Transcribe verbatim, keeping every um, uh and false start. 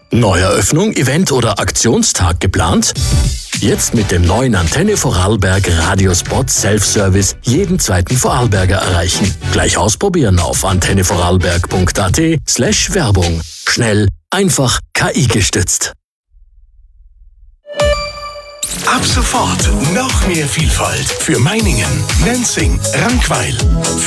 Neueröffnung, Event oder Aktionstag geplant? Jetzt mit dem neuen Antenne Vorarlberg Radiospot Self-Service jeden zweiten Vorarlberger erreichen. Gleich ausprobieren auf antennevorarlberg.at slash Werbung. Schnell, einfach, K I gestützt. Ab sofort noch mehr Vielfalt für Meiningen, Nenzing, Rankweil.